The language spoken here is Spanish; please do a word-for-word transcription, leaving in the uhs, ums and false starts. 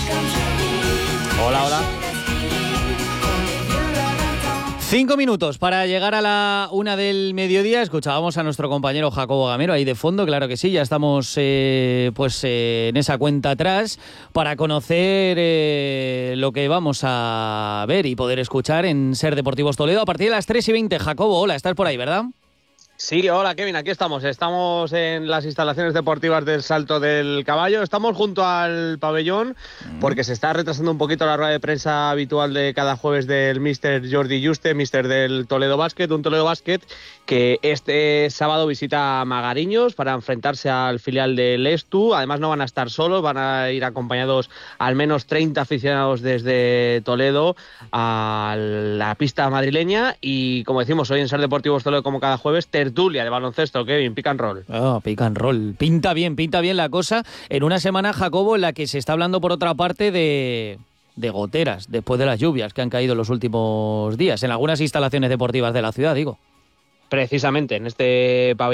Hola, hola. Cinco minutos para llegar a la una del mediodía. Escuchábamos a nuestro compañero Jacobo Gamero ahí de fondo, claro que sí, ya estamos eh, pues eh, en esa cuenta atrás para conocer eh, lo que vamos a ver y poder escuchar en Ser Deportivos Toledo a partir de las tres y veinte. Jacobo, hola, estás por ahí, ¿verdad? Sí, hola Kevin, aquí estamos. Estamos en las instalaciones deportivas del Salto del Caballo. Estamos junto al pabellón porque se está retrasando un poquito la rueda de prensa habitual de cada jueves del míster Jordi Juste, míster del Toledo Basket, un Toledo Basket que este sábado visita a Magariños para enfrentarse al filial del Estu. Además no van a estar solos, van a ir acompañados al menos treinta aficionados desde Toledo a la pista madrileña y, como decimos, hoy en Ser Deportivos Toledo, como cada jueves, tertulia de baloncesto, Kevin, pick and roll. Oh, pick and roll. Pinta bien, pinta bien la cosa en una semana, Jacobo, en la que se está hablando por otra parte de, de goteras después de las lluvias que han caído en los últimos días en algunas instalaciones deportivas de la ciudad, digo. Precisamente en este pabellón